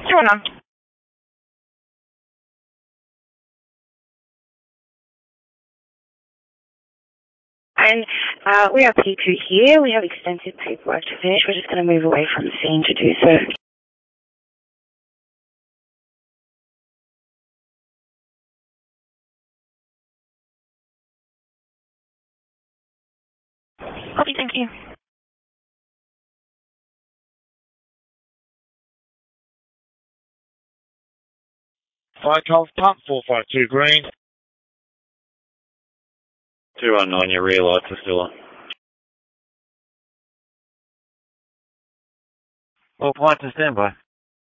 Sure enough. And we are P2 here. We have extensive paperwork to finish. We're just going to move away from the scene to do so. Copy, thank you. Fire Golf Pump 452 green. 219, your rear lights are still on. All points to standby.